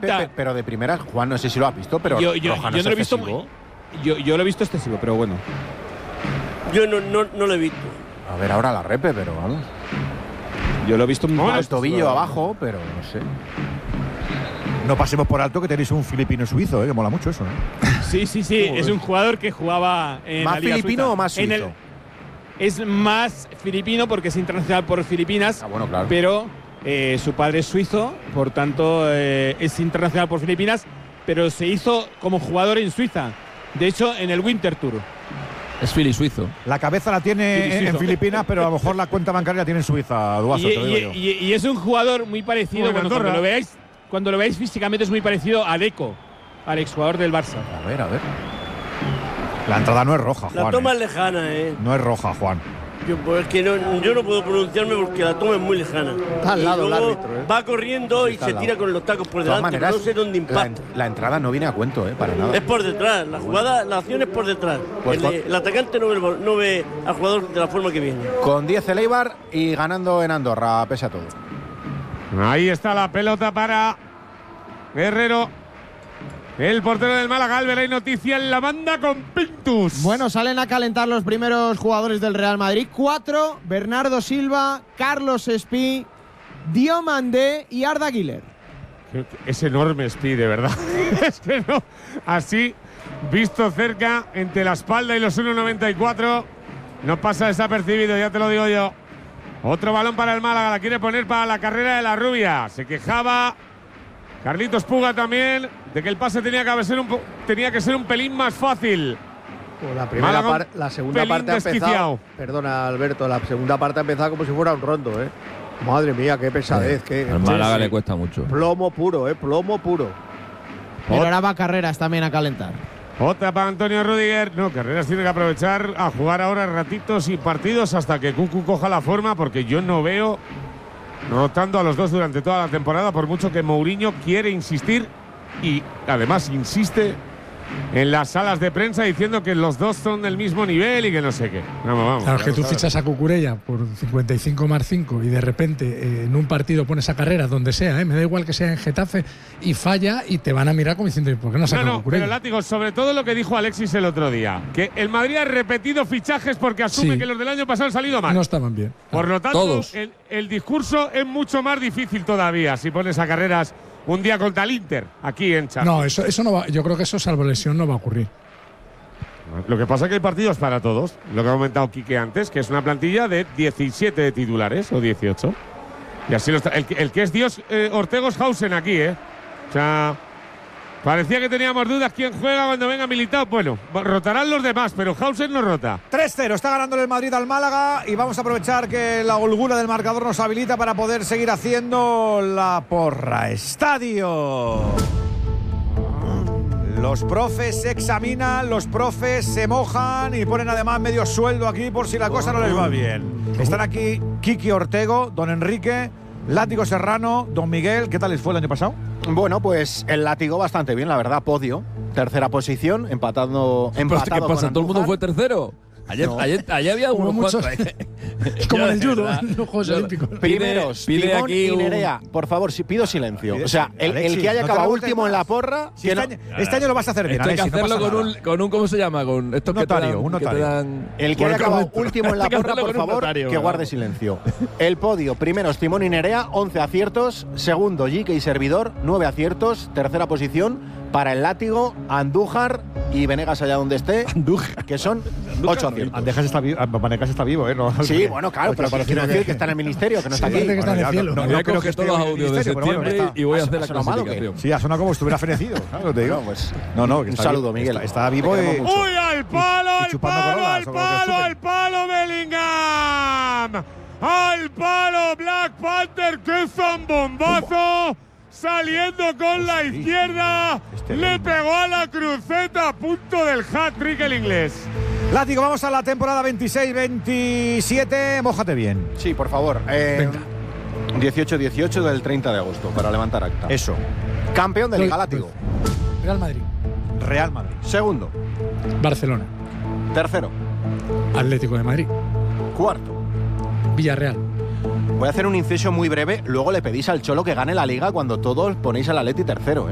falta. Pero de primera, Juan, no sé si lo has visto, pero Yo roja no es lo he visto. excesivo. Yo lo he visto excesivo, pero bueno. Yo no lo he visto. A ver ahora la repe, pero vamos. Yo lo he visto muy El tobillo abajo, pero no sé. No pasemos por alto que tenéis un filipino suizo, que mola mucho eso, Sí. Es un jugador que jugaba en ¿Más la Liga filipino Suiza. o más suizo? Es más filipino porque es internacional por Filipinas. Bueno, claro. Pero su padre es suizo, por tanto es internacional por Filipinas, pero se hizo como jugador en Suiza. De hecho, en el Winter Tour. Es fili suizo. La cabeza la tiene en Filipinas, pero a lo mejor la cuenta bancaria la tiene en Suiza, Duazo, te lo digo yo. Y es un jugador muy parecido. Bueno, Cuando lo veáis físicamente es muy parecido a Deco, al exjugador del Barça. A ver. La entrada no es roja, Juan. La toma es lejana, No es roja, Juan. Es que yo no puedo pronunciarme porque la toma es muy lejana. Está al lado Y el luego árbitro, va corriendo y se tira con los tacos por De todas delante. maneras, No sé dónde impacta. la entrada no viene a cuento, para nada. Es por detrás. La acción es por detrás. Pues el atacante no ve al jugador de la forma que viene. Con 10 el Eibar y ganando en Andorra, pese a todo. Ahí está la pelota para Guerrero. El portero del Málaga, Albert, hay noticia en la banda con Pintus. Bueno, salen a calentar los primeros jugadores del Real Madrid. 4, Bernardo Silva, Carlos Espí, Diomandé y Arda Güler. Es enorme Espí, de verdad. Es que no. Así, visto cerca, entre la espalda y los 1,94, no pasa desapercibido, ya te lo digo yo. Otro balón para el Málaga, la quiere poner para la carrera de la rubia. Se quejaba Carlitos Puga también de que el pase tenía que ser un pelín más fácil. La segunda parte ha empezado. Perdona, Alberto, la segunda parte ha empezado como si fuera un rondo, Madre mía, qué pesadez. Al Málaga le cuesta mucho. Plomo puro, plomo puro. Pero ahora va Carreras también a calentar. Otra para Antonio Rüdiger. No, Carreras tiene que aprovechar a jugar ahora ratitos y partidos hasta que Cucu coja la forma, porque yo no veo rotando a los dos durante toda la temporada, por mucho que Mourinho quiere insistir y además insiste en las salas de prensa diciendo que los dos son del mismo nivel y que no sé qué. Vamos. Claro, es que tú fichas a Cucurella por 55 más 5 y de repente en un partido pones a Carreras donde sea, me da igual que sea en Getafe, y falla y te van a mirar como diciendo, ¿por qué no saca Cucurella? Pero Látigo, sobre todo lo que dijo Alexis el otro día, que el Madrid ha repetido fichajes porque asume que los del año pasado han salido mal. No estaban bien. Por lo tanto, todos. El discurso es mucho más difícil todavía si pones a Carreras un día contra el Inter, aquí en Champions. No, eso no va. Yo creo que eso, salvo lesión, no va a ocurrir. Lo que pasa es que hay partidos para todos. Lo que ha comentado Quique antes, que es una plantilla de 17 de titulares o 18. Y así lo está. El que es Dios, Ortegoshausen aquí, O sea, parecía que teníamos dudas quién juega cuando venga Militao. Bueno, rotarán los demás, pero Hausen no rota. 3-0, está ganando el Madrid al Málaga y vamos a aprovechar que la holgura del marcador nos habilita para poder seguir haciendo la porra. Estadio. Los profes se examinan, los profes se mojan y ponen además medio sueldo aquí por si la cosa no les va bien. Están aquí Kiki Ortego, don Enrique, Látigo Serrano, don Miguel. ¿Qué tal les fue el año pasado? Bueno, pues el Látigo bastante bien, la verdad. Podio, tercera posición, empatado ¿Qué pasa? con ¿Todo el mundo Andújar. fue tercero? Ayer había muchos. Como en el judo, en los Juegos Olímpicos. Primeros, pide Timón aquí y Nerea. Por favor, pido silencio. O sea, el que haya no te acabado rebusques último más. en la porra… Si este año lo vas a hacer bien, Esto hay que Alexis, no hacerlo pasa nada. con un ¿cómo se llama? Con estos Notario, que un te notario. dan… El que haya acabado último en la Hay que porra, hacerlo por con un favor, notario, que guarde silencio. El podio, primeros Timón y Nerea, 11 aciertos. Segundo, Jique y Servidor, 9 aciertos. Tercera posición para el Látigo, Andújar y Venegas allá donde esté, que son 8 aciertos. Vanegas está vivo, ¿no? Sí, bueno, claro, pero quiero decir que está en el ministerio, que no está aquí. Parece que está en el cielo. No, Yo creo coge que esté todos los en el audios de ministerio, pero bueno, septiembre está. y voy a hacer la ¿Ha sonado malo o qué? clasificación. Sí, ha sonado como si estuviera fenecido. ¿Sabes? Te digo. Pues, No, que un está saludo, vivo, Miguel. Está vivo Te y… queremos mucho. ¡Uy, al palo, Y al chupando palo, corolas, al o lo que palo, suben. al palo, Bellingham! ¡Al palo, Black Panther! ¡Qué zambombazo! Saliendo con la izquierda, le pegó a la cruceta a punto del hat-trick el inglés. Látigo, vamos a la temporada 26-27. Mójate bien. Sí, por favor. 18-18 del 30 de agosto, para levantar acta. Eso. Campeón de Liga, Látigo. Real Madrid. Real Madrid. Segundo. Barcelona. Tercero. Atlético de Madrid. Cuarto. Villarreal. Voy a hacer un inciso muy breve. Luego le pedís al Cholo que gane la Liga cuando todos ponéis al Atleti tercero,